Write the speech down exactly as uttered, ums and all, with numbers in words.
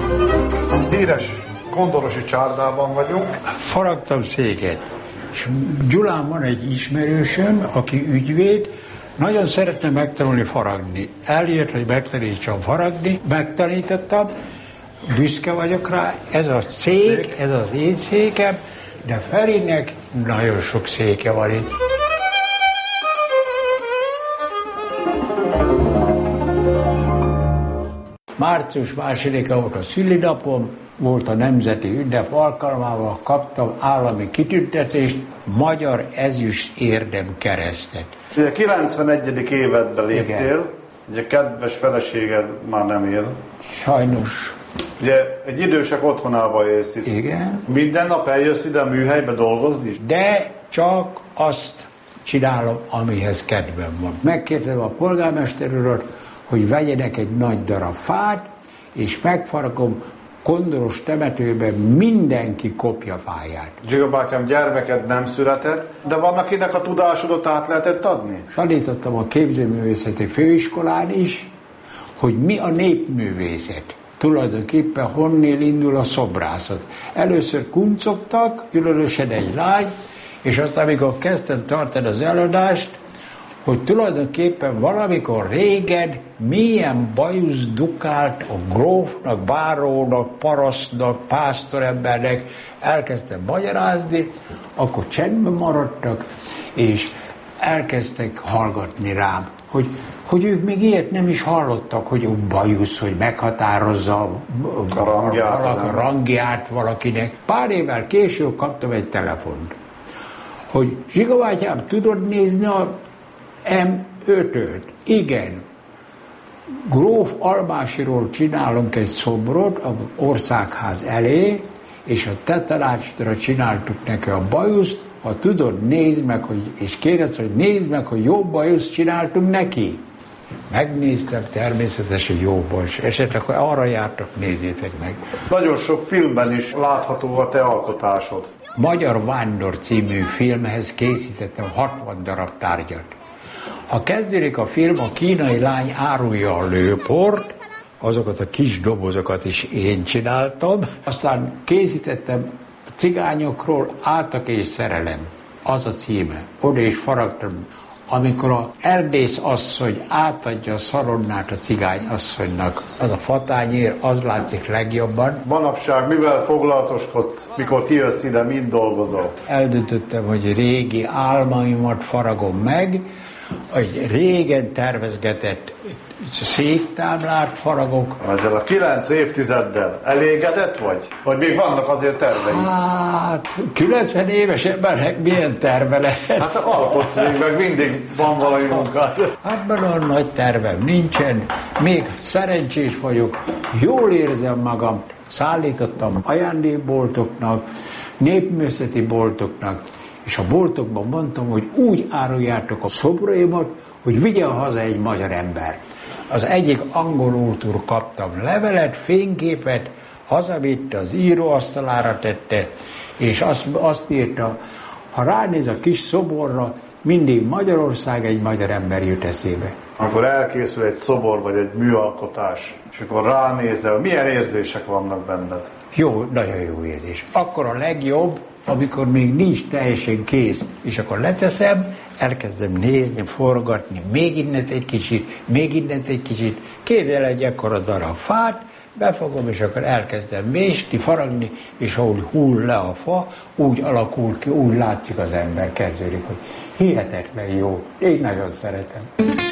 Híres kondorosi csárdában vagyunk. Faragtam széket, és Gyulán van egy ismerősöm, aki ügyvéd, nagyon szeretne megtanulni faragni. Eljött, hogy megtanítsam faragni, megtanítottam, büszke vagyok rá, ez a szék, szék, ez az én székem, de Ferinek nagyon sok széke van itt. Március másodika volt a szülinapom, volt a nemzeti ünnep alkalmával, kaptam állami kitüntetést, Magyar Ezüst Érdem keresztet. Ugye kilencvenegyedik évedben léptél, igen. Ugye kedves feleséged már nem él. Sajnos. Ugye egy idősek otthonába élsz itt. Igen. Minden nap eljössz ide a műhelybe dolgozni is? De csak azt csinálom, amihez kedvem van. Megkértem a polgármester urat, hogy vegyenek egy nagy darab fát, és megfaragom kondoros temetőben, mindenki kopja fáját. Zsiga bátyám, gyermeked nem született, de van, akinek a tudásodat át lehetett adni? Tanítottam a képzőművészeti főiskolán is, hogy mi a népművészet. Tulajdonképpen honnél indul a szobrászat. Először kuncogtak, különösen egy lány, és aztán, amikor kezdtem tartani az előadást, hogy tulajdonképpen valamikor régen milyen bajusz dukált a grófnak, bárónak, parasztnak, pásztorembernek, elkezdtem magyarázni, akkor csendben maradtak, és elkezdtek hallgatni rám, hogy, hogy ők még ilyet nem is hallottak, hogy bajusz, hogy meghatározza a, a, rangját, valaki, a rangját valakinek. Pár évvel később kaptam egy telefont, hogy Zsiga bátyám, tudod nézni a em ötöt? Igen. Gróf Almásiról csinálunk egy szobrot az országház elé, és a te tanácsodra csináltuk neki a bajuszt, ha tudod, nézd meg, hogy, és kérdezd, hogy nézd meg, hogy jó bajuszt csináltunk neki. Megnéztem, természetesen jó bajus. Esetleg, ha arra jártak, nézzétek meg. Nagyon sok filmben is látható a te alkotásod. Magyar Vándor című filmhez készítettem hatvan darab tárgyat. Ha kezdődik a film, a kínai lány árulja a lőport, azokat a kis dobozokat is én csináltam. Aztán készítettem a cigányokról Átak és szerelem. Az a címe. Oda is faragtam. Amikor a erdész asszony átadja a szaronnát a cigány asszonynak, az a fatányér, az látszik legjobban. Manapság mivel foglalatoskodsz, mikor kijössz ide, mind dolgozol? Eldöntöttem, hogy régi álmaimat faragom meg, egy régen tervezgetett széktáblát faragok. Ezzel a kilenc évtizeddel elégedett vagy? Vagy még vannak azért terveid? Hát, kilencven éves embernek milyen terve lehet? Hát alkotsz még, meg mindig van valami munkát. Hát olyan nagy tervem nincsen, még szerencsés vagyok, jól érzem magam, szállítottam ajándékboltoknak, népművészeti boltoknak, és a boltokban mondtam, hogy úgy áruljátok a szobraimat, hogy vigye haza egy magyar ember. Az egyik angol úrtól kaptam levelet, fényképet, hazavitte, az íróasztalára tette, és azt, azt írta, ha ránéz a kis szoborra, mindig Magyarország, egy magyar ember jut eszébe. Akkor elkészül egy szobor, vagy egy műalkotás, és akkor ránézel, milyen érzések vannak benned? Jó, nagyon jó érzés. Akkor a legjobb, amikor még nincs teljesen kész, és akkor leteszem, elkezdem nézni, forgatni, még innent egy kicsit, még innent egy kicsit, képzel egy ekkora darab fát, befogom, és akkor elkezdem vésni, faragni, és ahogy hull le a fa, úgy alakul ki, úgy látszik az ember, kezdődik, hogy hihetetlen jó, én nagyon szeretem.